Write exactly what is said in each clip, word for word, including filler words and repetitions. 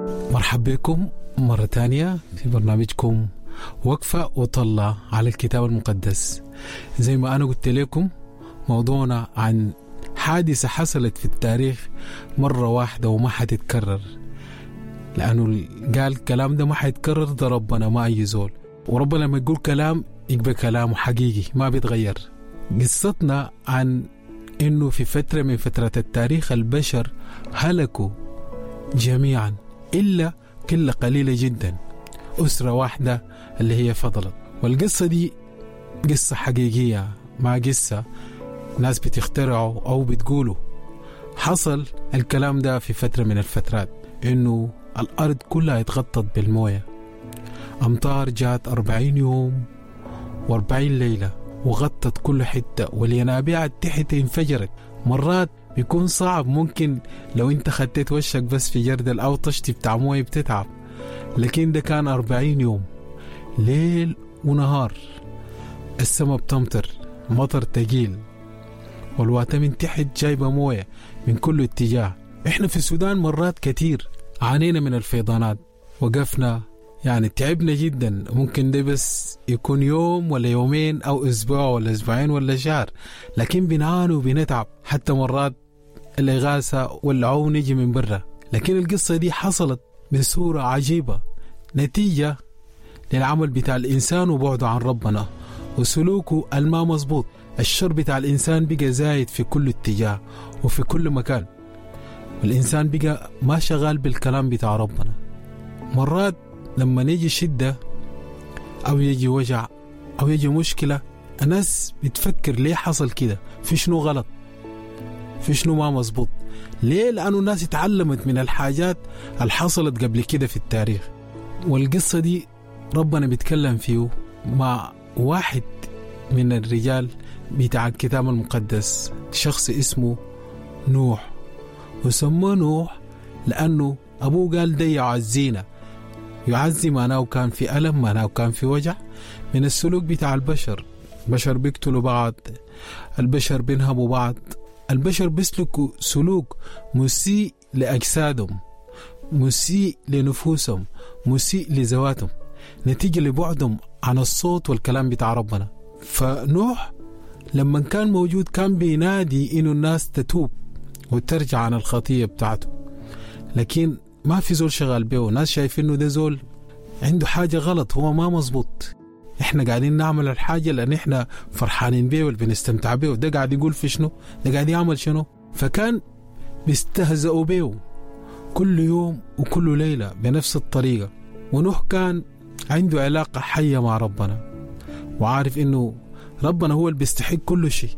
مرحبا بكم مرة تانية في برنامجكم وقفة وطلع على الكتاب المقدس. زي ما أنا قلت لكم موضوعنا عن حادثة حصلت في التاريخ مرة واحدة وما حتتكرر، لأنه قال الكلام ده ما حيتكرر، ده ربنا ما أي زول، وربنا لما يقول كلام يبقى كلامه حقيقي ما بيتغير. قصتنا عن إنه في فترة من فترات التاريخ البشر هلكوا جميعا إلا قلة قليلة جدا، أسرة واحدة اللي هي فضلت. والقصة دي قصة حقيقية ما قصة ناس بتخترعوا أو بتقولوا. حصل الكلام ده في فترة من الفترات إنه الأرض كلها اتغطت بالموية، أمطار جات أربعين يوم وأربعين ليلة وغطت كل حتة، والينابيع تحت انفجرت. مرات بيكون صعب، ممكن لو انت خدت وشك بس في جردل أو طشتي بتاع موية بتتعب، لكن ده كان أربعين يوم ليل ونهار، السماء بتمطر مطر تقيل، والواتة من تحت جايبة موية من كل اتجاه. احنا في السودان مرات كتير عانينا من الفيضانات، وقفنا يعني تعبنا جدا، ممكن ده بس يكون يوم ولا يومين أو أسبوع ولا أسبوعين ولا شهر، لكن بنعاني وبنتعب، حتى مرات الإغاثة والعون يجي من برا. لكن القصة دي حصلت بصورة عجيبة نتيجة للعمل بتاع الإنسان وبعده عن ربنا وسلوكه الما مظبوط. الشر بتاع الإنسان بقى زايد في كل اتجاه وفي كل مكان، والإنسان بقى ما شغال بالكلام بتاع ربنا. مرات لما يجي شدة أو يجي وجع أو يجي مشكلة، الناس بتفكر ليه حصل كده، في شنو غلط، في شنو ما مظبوط. ليه؟ لأنه الناس اتعلمت من الحاجات اللي حصلت قبل كده في التاريخ. والقصة دي ربنا بيتكلم فيه مع واحد من الرجال بتاع الكتاب المقدس، شخص اسمه نوح، وسموه نوح لأنه أبوه قال ده يعزينا. يعزي معناه كان في ألم، معناه كان في وجع من السلوك بتاع البشر. البشر بيقتلوا بعض، البشر بينهبوا بعض، البشر بيسلكوا سلوك مسيء لأجسادهم، مسيء لنفوسهم، مسيء لذواتهم، نتيجة لبعدهم عن الصوت والكلام بتاع ربنا. فنوح لما كان موجود كان بينادي إنه الناس تتوب وترجع عن الخطية بتاعته، لكن ما في زول شغال بيه. ناس شايفين إنه ده زول عنده حاجة غلط، هو ما مظبوط. إحنا قاعدين نعمل الحاجة لأن إحنا فرحانين بيه والبنستمتع بيه، ده قاعد يقول في شنو، ده قاعد يعمل شنو. فكان بيستهزئوا بيه كل يوم وكل ليلة بنفس الطريقة. ونوح كان عنده علاقة حية مع ربنا، وعارف إنه ربنا هو اللي بيستحق كل شيء،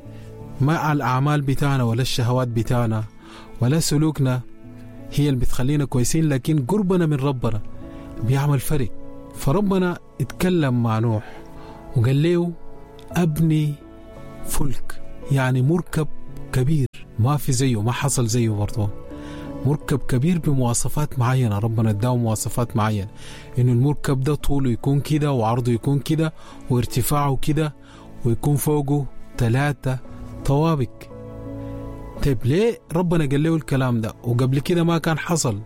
ما الأعمال بتاعنا ولا الشهوات بتاعنا ولا سلوكنا هي اللي بتخلينا كويسين، لكن قربنا من ربنا بيعمل فرق. فربنا اتكلم مع نوح وقال له أبني فلك، يعني مركب كبير ما في زيه، ما حصل زيه برضه، مركب كبير بمواصفات معينة. ربنا اداه مواصفات معينة، إنه المركب ده طوله يكون كده وعرضه يكون كده وارتفاعه كده ويكون فوقه ثلاثة طوابق. طيب ليه ربنا قال له الكلام ده وقبل كده ما كان حصل؟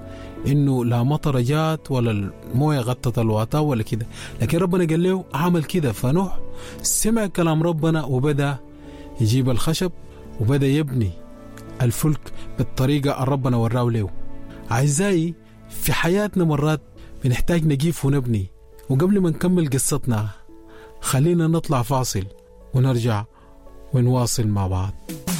إنه لا مطر جات ولا الموية غطت الواتة ولا كده، لكن ربنا قال له عمل كده. فنوح سمع كلام ربنا وبدأ يجيب الخشب وبدأ يبني الفلك بالطريقة اللي ربنا وراه له. أعزائي، في حياتنا مرات بنحتاج نجيف ونبني. وقبل ما نكمل قصتنا خلينا نطلع فاصل ونرجع ونواصل مع بعض.